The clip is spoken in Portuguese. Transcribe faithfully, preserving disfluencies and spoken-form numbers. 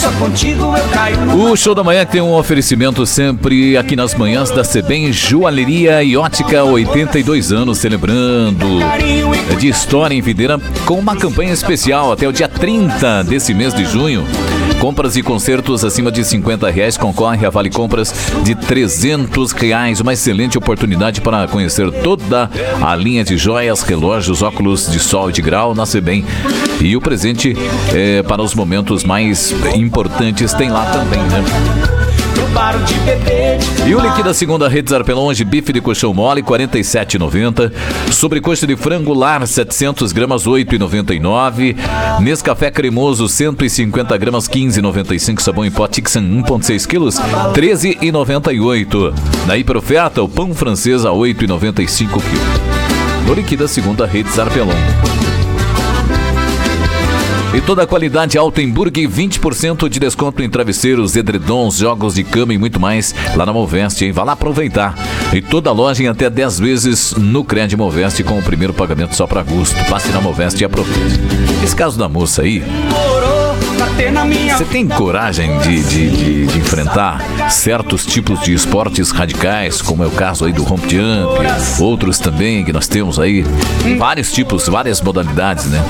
só contigo eu caio. O Show da Manhã tem um oferecimento sempre aqui nas manhãs da Sebem Joalheria e Ótica, oitenta e dois anos celebrando de história em Videira com uma campanha especial até o dia trinta desse mês de junho. Compras e concertos acima de cinquenta reais concorre a Vale Compras de trezentos reais. Uma excelente oportunidade para conhecer toda a linha de joias, relógios, óculos de sol e de grau na Sebem. E o presente é, para os momentos mais importantes tem lá também, né? E o liquida segunda rede Zarpelonge, bife de colchão mole, quarenta e sete reais e noventa centavos. Sobrecoxa de frango lar, setecentas gramas, oito reais e noventa e nove centavos. Nescafé cremoso, cento e cinquenta gramas, quinze reais e noventa e cinco centavos. Sabão em pó Tixan, um vírgula seis quilos, treze reais e noventa e oito centavos. Na Hiperofeta, o pão francês a oito reais e noventa e cinco centavos quilo. No liquida segunda rede Zarpelon. E toda a qualidade Altenburg, vinte por cento de desconto em travesseiros, edredons, jogos de cama e muito mais lá na Moveste, hein? Vá lá aproveitar. E toda a loja em até dez vezes no Crédito Moveste com o primeiro pagamento só para agosto. Passe na Moveste e aproveite. Esse caso da moça aí, você tem coragem de, de, de, de enfrentar certos tipos de esportes radicais, como é o caso aí do romp jump, outros também que nós temos aí, vários tipos, várias modalidades, né?